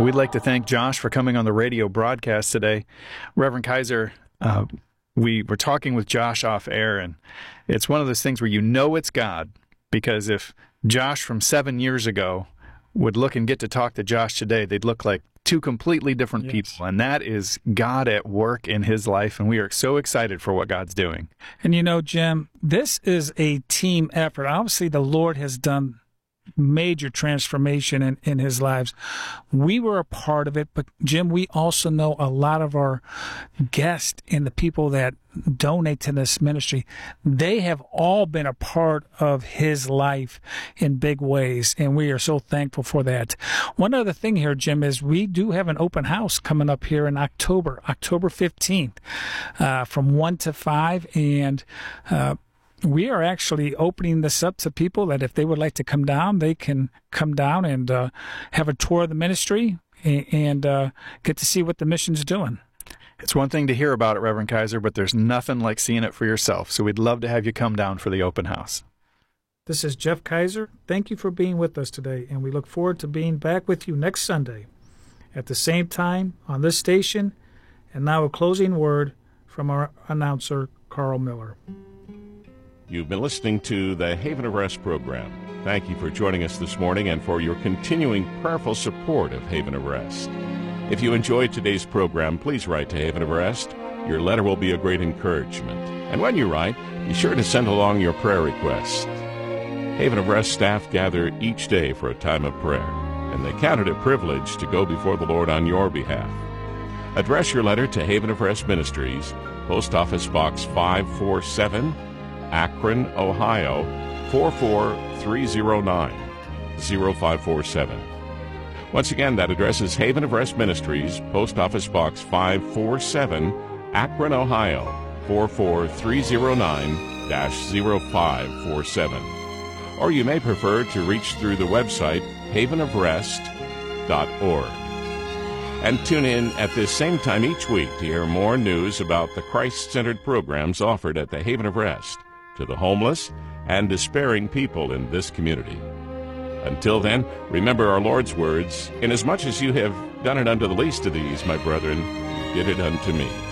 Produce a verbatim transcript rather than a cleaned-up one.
We'd like to thank Josh for coming on the radio broadcast today. Reverend Kaiser, uh, we were talking with Josh off air, and it's one of those things where you know it's God, because if Josh from seven years ago would look and get to talk to Josh today, they'd look like two completely different yes. people, and that is God at work in his life, and we are so excited for what God's doing. And you know, Jim, this is a team effort. Obviously, the Lord has done major transformation in, in his lives. We were a part of it, but Jim, we also know a lot of our guests and the people that donate to this ministry. They have all been a part of his life in big ways, and we are so thankful for that. One other thing here, Jim, is we do have an open house coming up here in October, October fifteenth, uh, from one to five, and uh, we are actually opening this up to people that if they would like to come down, they can come down and uh, have a tour of the ministry and, and uh, get to see what the mission's doing. It's one thing to hear about it, Reverend Kaiser, but there's nothing like seeing it for yourself. So we'd love to have you come down for the open house. This is Jeff Kaiser. Thank you for being with us today, and we look forward to being back with you next Sunday at the same time on this station. And now a closing word from our announcer, Carl Miller. You've been listening to the Haven of Rest program. Thank you for joining us this morning and for your continuing prayerful support of Haven of Rest. If you enjoyed today's program, please write to Haven of Rest. Your letter will be a great encouragement. And when you write, be sure to send along your prayer requests. Haven of Rest staff gather each day for a time of prayer, and they count it a privilege to go before the Lord on your behalf. Address your letter to Haven of Rest Ministries, Post Office Box five four seven, Akron, Ohio, four four three zero nine, zero five four seven. Once again, that address is Haven of Rest Ministries, Post Office Box five four seven, Akron, Ohio, four four three zero nine, zero five four seven. Or you may prefer to reach through the website haven of rest dot org. And tune in at this same time each week to hear more news about the Christ-centered programs offered at the Haven of Rest to the homeless and despairing people in this community. Until then, remember our Lord's words, "Inasmuch as you have done it unto the least of these, my brethren, you did it unto me."